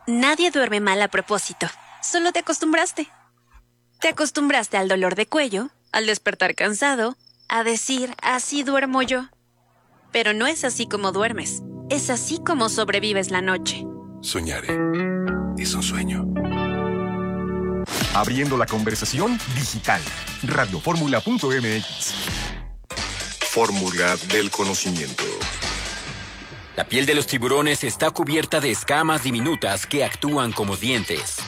Nadie duerme mal a propósito. Solo te acostumbraste. Te acostumbraste al dolor de cuello, al despertar cansado, a decir, así duermo yo. Pero no es así como duermes. Es así como sobrevives la noche. Soñaré. Es un sueño. Abriendo la conversación digital. Radioformula.mx. Fórmula del conocimiento. La piel de los tiburones está cubierta de escamas diminutas que actúan como dientes.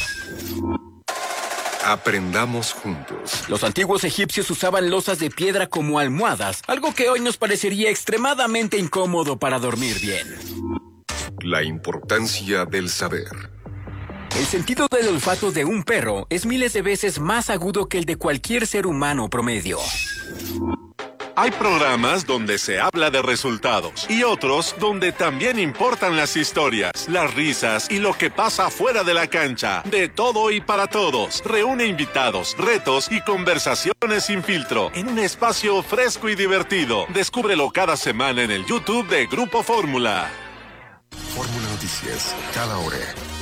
Aprendamos juntos. Los antiguos egipcios usaban losas de piedra como almohadas, algo que hoy nos parecería extremadamente incómodo para dormir bien. La importancia del saber. El sentido del olfato de un perro es miles de veces más agudo que el de cualquier ser humano promedio. Hay programas donde se habla de resultados y otros donde también importan las historias, las risas y lo que pasa fuera de la cancha. De todo y para todos. Reúne invitados, retos y conversaciones sin filtro en un espacio fresco y divertido. Descúbrelo cada semana en el YouTube de Grupo Fórmula. Fórmula Noticias, cada hora.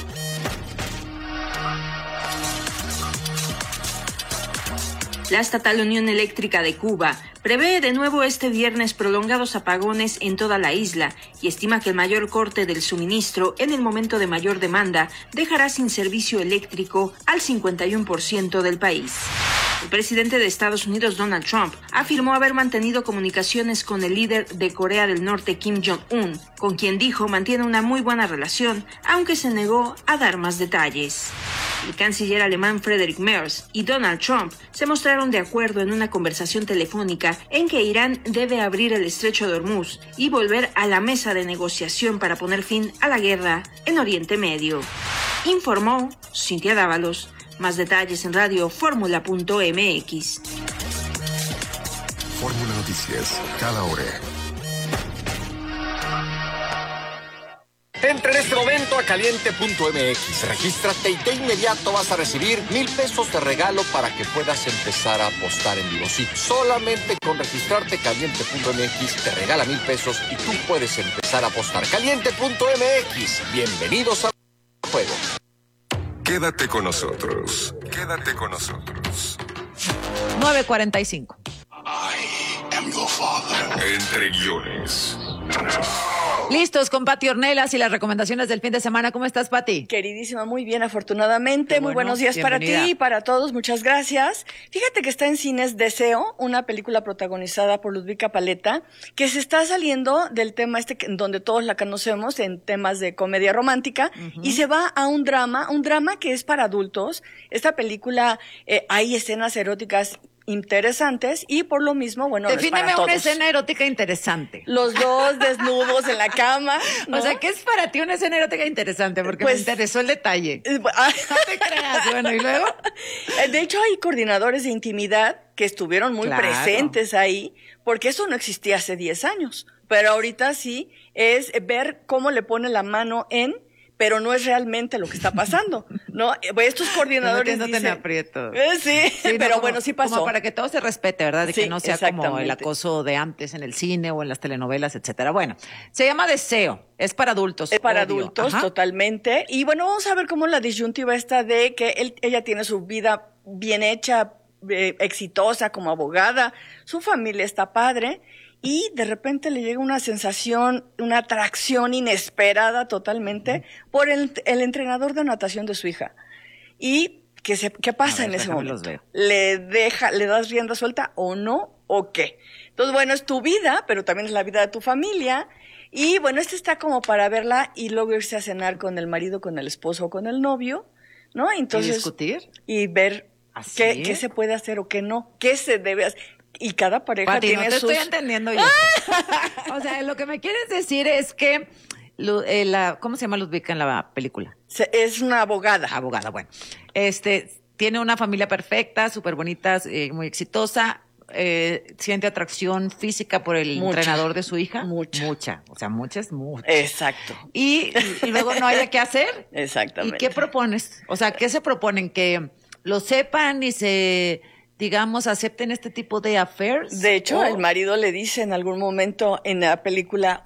La Estatal Unión Eléctrica de Cuba prevé de nuevo este viernes prolongados apagones en toda la isla y estima que el mayor corte del suministro en el momento de mayor demanda dejará sin servicio eléctrico al 51% del país. El presidente de Estados Unidos, Donald Trump, afirmó haber mantenido comunicaciones con el líder de Corea del Norte, Kim Jong-un, con quien dijo mantiene una muy buena relación, aunque se negó a dar más detalles. El canciller alemán Friedrich Merz y Donald Trump se mostraron de acuerdo en una conversación telefónica en que Irán debe abrir el estrecho de Hormuz y volver a la mesa de negociación para poner fin a la guerra en Oriente Medio. Informó Cintia Dávalos. Más detalles en radioformula.mx. Fórmula Noticias, cada hora. Entra en este momento a caliente.mx, regístrate y de inmediato vas a recibir 1,000 pesos de regalo para que puedas empezar a apostar en vivo. Sí, solamente con registrarte caliente.mx te regala 1,000 pesos y tú puedes empezar a apostar. Caliente.mx, bienvenidos al juego. Quédate con nosotros. Quédate con nosotros. 9:45. I am your father. Entre guiones. Listos con Pati Ornelas y las recomendaciones del fin de semana. ¿Cómo estás, Pati? Queridísima, muy bien, afortunadamente. Bueno, muy buenos días bienvenida. para ti y para todos. Muchas gracias. Fíjate que está en cines Deseo, una película protagonizada por Ludvika Paleta, que se está saliendo del tema donde todos la conocemos, en temas de comedia romántica, y se va a un drama que es para adultos. Esta película, hay escenas eróticas interesantes y por lo mismo, bueno, Defíneme es para una todos. escena erótica interesante. Los dos desnudos en la cama, ¿no? O sea, ¿qué es para ti una escena erótica interesante? Porque Pues, me interesó el detalle. No te creas. Bueno, ¿y luego? De hecho, hay coordinadores de intimidad que estuvieron muy Claro. presentes ahí, porque eso no existía hace 10 años. Pero ahorita sí es ver cómo le pone la mano pero no es realmente lo que está pasando, ¿no? Estos coordinadores No te dicen... aprieto. Sí, Sí, pero no, bueno, sí pasó. Como para que todo se respete, ¿verdad? De que Sí, no sea como el exactamente. acoso de antes en el cine o en las telenovelas, etcétera. Bueno, se llama Deseo. Es para adultos. Es para obvio. adultos, Ajá. totalmente. Y bueno, vamos a ver cómo la disyuntiva está de que ella tiene su vida bien hecha, exitosa como abogada, su familia está padre, y de repente le llega una sensación, una atracción inesperada totalmente por el entrenador de natación de su hija. Y ¿qué pasa A ver, en ese déjame momento? los veo. ¿Le das rienda suelta o no? ¿O qué? Entonces, bueno, es tu vida, pero también es la vida de tu familia. Y bueno, está como para verla y luego irse a cenar con el marido, con el esposo o con el novio, ¿no? Entonces, ¿Y discutir? y ver ¿Así? qué se puede hacer o qué no, qué se debe hacer. Y cada pareja Pati, tiene no te sus... estoy entendiendo yo. O sea, lo que me quieres decir es que ¿cómo se llama Ludvika en la película? Es una abogada. Abogada, bueno. Tiene una familia perfecta, súper bonita, muy exitosa. Siente atracción física por el Mucha. entrenador de su hija. Mucha. O sea, muchas. Exacto. Y luego no haya qué hacer. Exactamente. ¿Y qué propones? O sea, ¿qué se proponen? ¿Que lo sepan y digamos, acepten este tipo de affairs? De hecho, ¿O? el marido le dice en algún momento en la película,